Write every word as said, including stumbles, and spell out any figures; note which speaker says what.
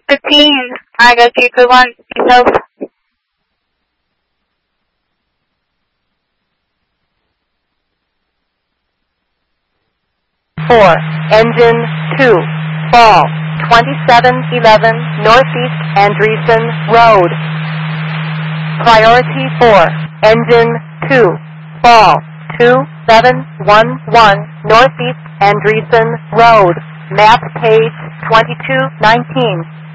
Speaker 1: fifteen, Tiger Keeper one, yourself.
Speaker 2: four, engine two, fall, twenty-seven eleven Northeast Andreessen Road. Priority four, engine two, fall, two seven one one Northeast Andreessen Road. Map page twenty-two nineteen.